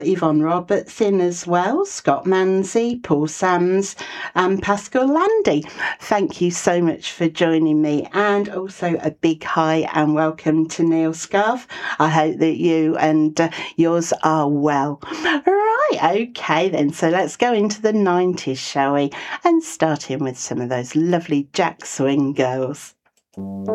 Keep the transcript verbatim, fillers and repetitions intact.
Yvonne Robertson as well, Scott Manzi, Paul Sams, and Pascal Landy. Thank you so much for joining me, and also a big hi and welcome to Neil Scarf. I hope that you and uh, yours are well. Right, okay then, so let's go into the nineties, shall we? And start in with some of those lovely Jack Swing girls.